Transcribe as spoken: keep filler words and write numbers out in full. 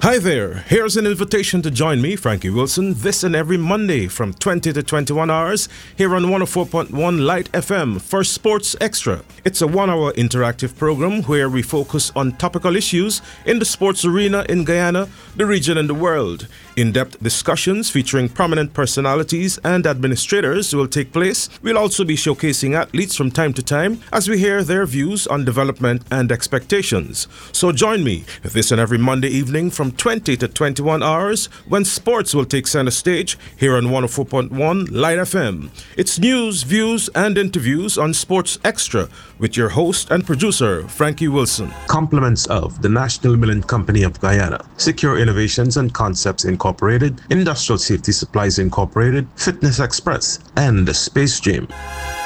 Hi there, here's an invitation to join me, Frankie Wilson, this and every Monday from twenty to twenty-one hours here on one oh four point one Light F M for Sports Extra. It's a one-hour interactive program where we focus on topical issues in the sports arena in Guyana, the region and the world. In-depth discussions featuring prominent personalities and administrators will take place. We'll also be showcasing athletes from time to time as we hear their views on development and expectations. So join me this and every Monday evening from twenty to twenty-one hours when sports will take center stage here on one oh four point one Light F M. It's news, views, and interviews on Sports Extra with your host and producer, Frankie Wilson. Compliments of the National Milling Company of Guyana, Secure Innovations and Concepts Incorporated, Industrial Safety Supplies Incorporated, Fitness Express, and the Space Gym.